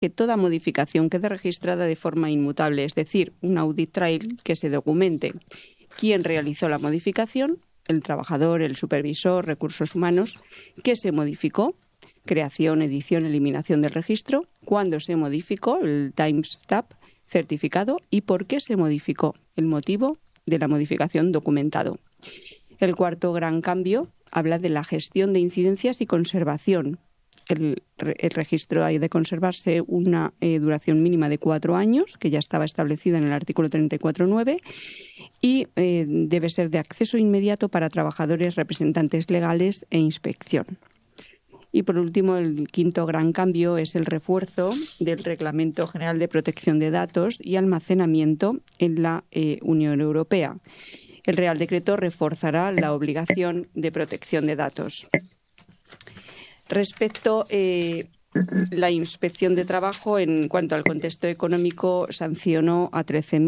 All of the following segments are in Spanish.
que toda modificación quede registrada de forma inmutable, es decir, un audit trail que se documente quién realizó la modificación, el trabajador, el supervisor, recursos humanos, qué se modificó, creación, edición, eliminación del registro, cuándo se modificó, el timestamp certificado y por qué se modificó, el motivo de la modificación documentado. El cuarto gran cambio habla de la gestión de incidencias y conservación. El registro ha de conservarse una duración mínima de 4 años, que ya estaba establecida en el artículo 34.9, y debe ser de acceso inmediato para trabajadores, representantes legales e inspección. Y por último, el quinto gran cambio es el refuerzo del Reglamento General de Protección de Datos y Almacenamiento en la Unión Europea. El Real Decreto reforzará la obligación de protección de datos. Respecto la Inspección de Trabajo, en cuanto al contexto económico, sancionó a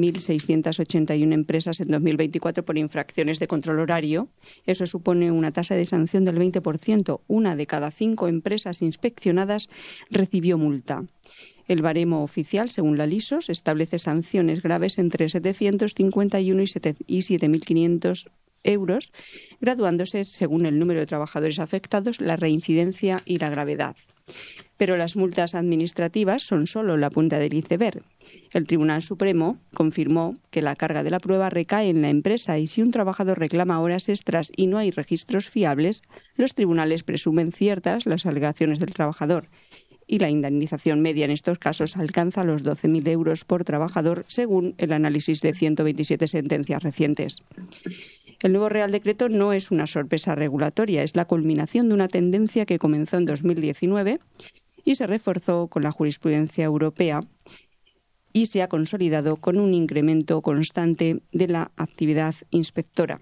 13.681 empresas en 2024 por infracciones de control horario. Eso supone una tasa de sanción del 20%. Una de cada 5 empresas inspeccionadas recibió multa. El baremo oficial, según la LISOS, establece sanciones graves entre 751 y 7.500 euros, graduándose según el número de trabajadores afectados, la reincidencia y la gravedad. Pero las multas administrativas son solo la punta del iceberg. El Tribunal Supremo confirmó que la carga de la prueba recae en la empresa y si un trabajador reclama horas extras y no hay registros fiables, los tribunales presumen ciertas las alegaciones del trabajador y la indemnización media en estos casos alcanza los 12.000 euros por trabajador, según el análisis de 127 sentencias recientes. El nuevo Real Decreto no es una sorpresa regulatoria, es la culminación de una tendencia que comenzó en 2019 y se reforzó con la jurisprudencia europea y se ha consolidado con un incremento constante de la actividad inspectora.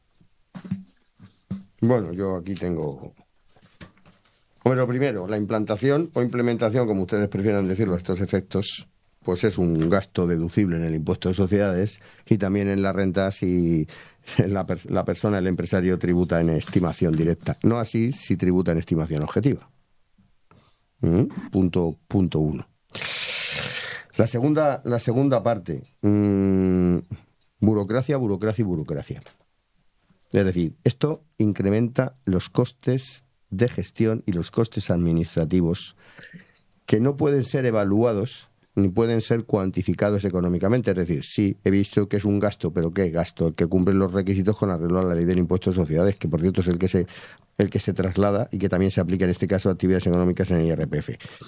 Bueno, yo aquí tengo... Bueno, primero, la implantación o implementación, como ustedes prefieran decirlo, estos efectos, pues es un gasto deducible en el impuesto de sociedades y también en las rentas si la persona, el empresario, tributa en estimación directa. No así si tributa en estimación objetiva. Punto 1. La segunda parte, burocracia. Es decir, esto incrementa los costes de gestión y los costes administrativos que no pueden ser evaluados ni pueden ser cuantificados económicamente. Es decir, sí, he visto que es un gasto, pero ¿qué gasto? El que cumple los requisitos con arreglo a la ley del impuesto de sociedades, que por cierto es el que se traslada y que también se aplica en este caso a actividades económicas en el IRPF.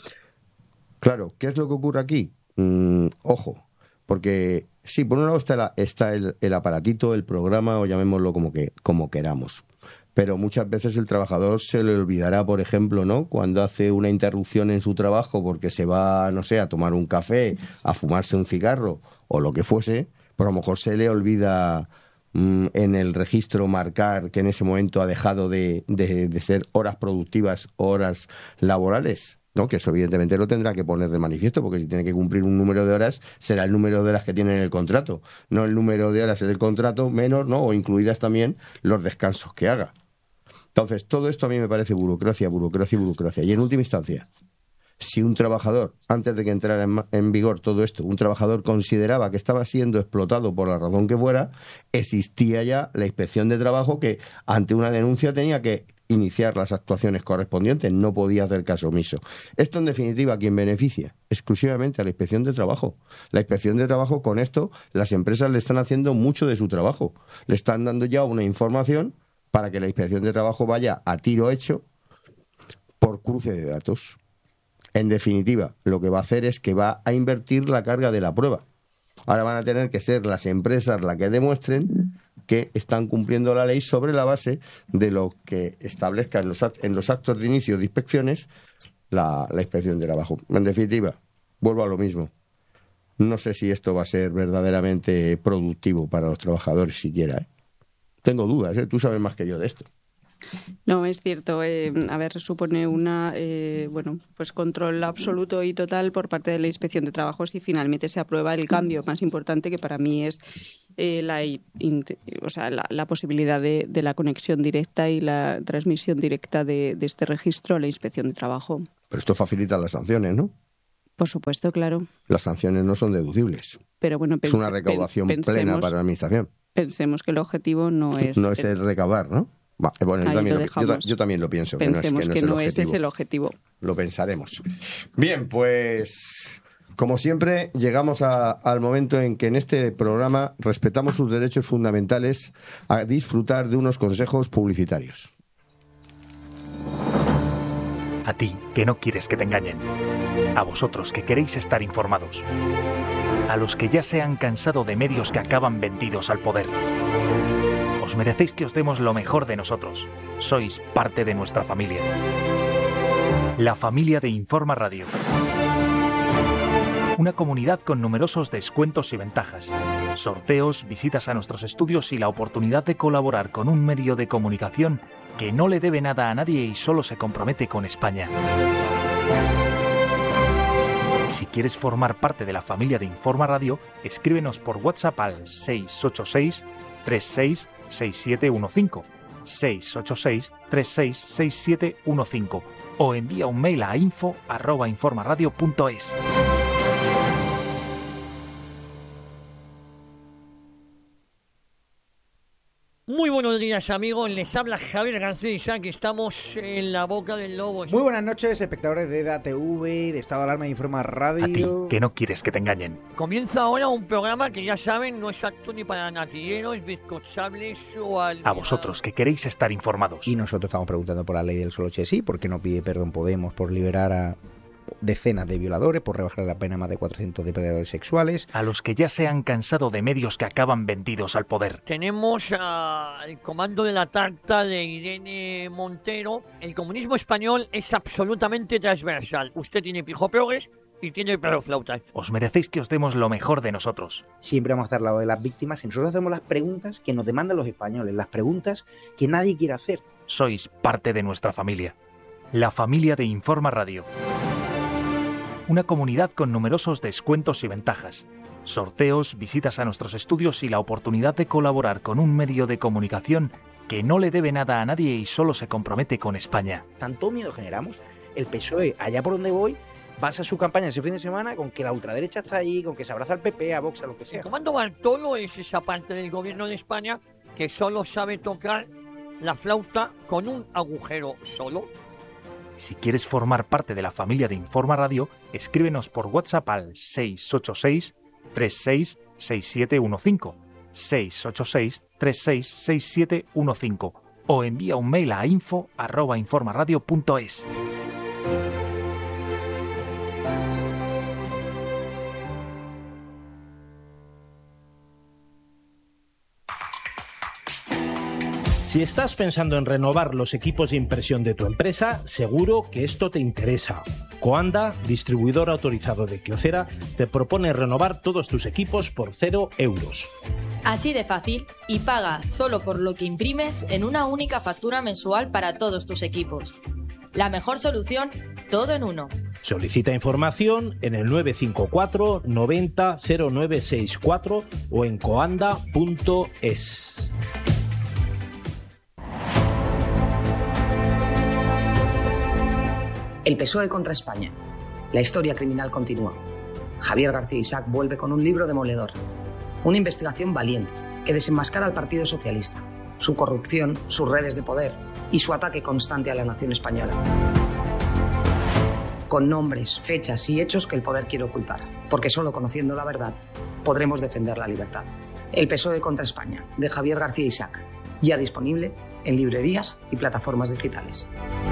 Claro, ¿qué es lo que ocurre aquí? Ojo, porque sí, por un lado está el aparatito, el programa, o llamémoslo como queramos. Pero muchas veces el trabajador se le olvidará, por ejemplo, ¿no?, cuando hace una interrupción en su trabajo porque se va, no sé, a tomar un café, a fumarse un cigarro o lo que fuese, pues a lo mejor se le olvida en el registro marcar que en ese momento ha dejado de ser horas productivas, horas laborales, ¿no? Que eso evidentemente lo tendrá que poner de manifiesto, porque si tiene que cumplir un número de horas, será el número de horas que tiene en el contrato, no el número de horas en el contrato menos, ¿no?, o incluidas también los descansos que haga. Entonces, todo esto a mí me parece burocracia. Y en última instancia, si un trabajador, antes de que entrara en vigor todo esto, un trabajador consideraba que estaba siendo explotado por la razón que fuera, existía ya la Inspección de Trabajo que, ante una denuncia, tenía que iniciar las actuaciones correspondientes, no podía hacer caso omiso. Esto, en definitiva, ¿a quién beneficia? Exclusivamente a la Inspección de Trabajo. La Inspección de Trabajo, con esto, las empresas le están haciendo mucho de su trabajo. Le están dando ya una información para que la Inspección de Trabajo vaya a tiro hecho por cruce de datos. En definitiva, lo que va a hacer es que va a invertir la carga de la prueba. Ahora van a tener que ser las empresas las que demuestren que están cumpliendo la ley sobre la base de lo que establezca en los actos de inicio de inspecciones la Inspección de Trabajo. En definitiva, vuelvo a lo mismo. No sé si esto va a ser verdaderamente productivo para los trabajadores siquiera, ¿eh? Tengo dudas, ¿eh? Tú sabes más que yo de esto. No, es cierto. Supone pues control absoluto y total por parte de la Inspección de Trabajo si finalmente se aprueba el cambio más importante, que para mí es la posibilidad de la conexión directa y la transmisión directa de este registro a la Inspección de Trabajo. Pero esto facilita las sanciones, ¿no? Por supuesto, claro. Las sanciones no son deducibles. Pero bueno, es una recaudación plena para la administración. Pensemos que el objetivo no es... No es el recaudar, ¿no? Bueno, yo también lo pienso. Pensemos que no es ese el objetivo. Lo pensaremos. Bien, pues... Como siempre, llegamos al momento en que en este programa respetamos sus derechos fundamentales a disfrutar de unos consejos publicitarios. A ti, que no quieres que te engañen. A vosotros, que queréis estar informados. A los que ya se han cansado de medios que acaban vendidos al poder. Os merecéis que os demos lo mejor de nosotros. Sois parte de nuestra familia. La familia de Informa Radio. Una comunidad con numerosos descuentos y ventajas, sorteos, visitas a nuestros estudios y la oportunidad de colaborar con un medio de comunicación que no le debe nada a nadie y solo se compromete con España. Si quieres formar parte de la familia de Informa Radio, escríbenos por WhatsApp al 686 36 6715, 686 36 6715 o envía un mail a info@informaradio.es. Muy buenos días, amigos. Les habla Javier García Isaac. Estamos en la boca del lobo. Muy buenas noches, espectadores de EDATV, de Estado de Alarma de Informa Radio. A ti, que no quieres que te engañen. Comienza ahora un programa que ya saben, no es apto ni para natilleros, bizcochables o a vosotros, que queréis estar informados. Y nosotros estamos preguntando por la ley del solo sí, ¿por qué no pide perdón Podemos por liberar a decenas de violadores, por rebajar la pena a más de 400 depredadores sexuales? A los que ya se han cansado de medios que acaban vendidos al poder. Tenemos al comando de la tarta de Irene Montero. El comunismo español es absolutamente transversal. Usted tiene pijoprogues y tiene perroflautas. Os merecéis que os demos lo mejor de nosotros. Siempre vamos a estar al lado de las víctimas y nosotros hacemos las preguntas que nos demandan los españoles, las preguntas que nadie quiere hacer. Sois parte de nuestra familia. La familia de Informa Radio. Una comunidad con numerosos descuentos y ventajas, sorteos, visitas a nuestros estudios y la oportunidad de colaborar con un medio de comunicación que no le debe nada a nadie y solo se compromete con España. Tanto miedo generamos. El PSOE, allá por donde voy, basa su campaña ese fin de semana con que la ultraderecha está ahí, con que se abraza al PP, a Vox, a lo que sea. El comando Bartolo es esa parte del gobierno de España que solo sabe tocar la flauta con un agujero solo. Si quieres formar parte de la familia de Informa Radio, escríbenos por WhatsApp al 686 36 6715, 686 36 6715 o envía un mail a info@informaradio.es. Si estás pensando en renovar los equipos de impresión de tu empresa, seguro que esto te interesa. Coanda, distribuidor autorizado de Kyocera, te propone renovar todos tus equipos por 0 euros. Así de fácil, y paga solo por lo que imprimes en una única factura mensual para todos tus equipos. La mejor solución, todo en uno. Solicita información en el 954 90 0964 o en coanda.es. El PSOE contra España. La historia criminal continúa. Javier García Isaac vuelve con un libro demoledor. Una investigación valiente que desenmascara al Partido Socialista, su corrupción, sus redes de poder y su ataque constante a la nación española. Con nombres, fechas y hechos que el poder quiere ocultar, porque solo conociendo la verdad podremos defender la libertad. El PSOE contra España, de Javier García Isaac, ya disponible en librerías y plataformas digitales.